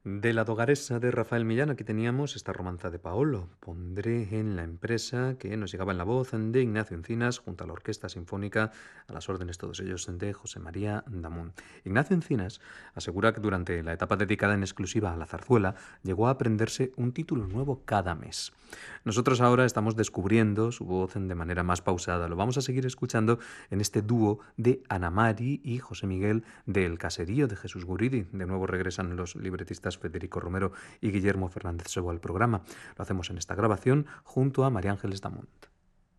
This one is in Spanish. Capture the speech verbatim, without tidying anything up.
De la Dogaresa de Rafael Millán, aquí teníamos esta romanza de Paolo. Pondré en la empresa, que nos llegaba en la voz de Ignacio Encinas, junto a la Orquesta Sinfónica, a las órdenes todos ellos de José María Damunt. Ignacio Encinas asegura que durante la etapa dedicada en exclusiva a la zarzuela, llegó a aprenderse un título nuevo cada mes. Nosotros ahora estamos descubriendo su voz de manera más pausada. Lo vamos a seguir escuchando en este dúo de Ana Mari y José Miguel del Caserío de Jesús Guridi. De nuevo regresan los libretistas Federico Romero y Guillermo Fernández Sebo al programa. Lo hacemos en esta grabación junto a María Ángeles Damunt.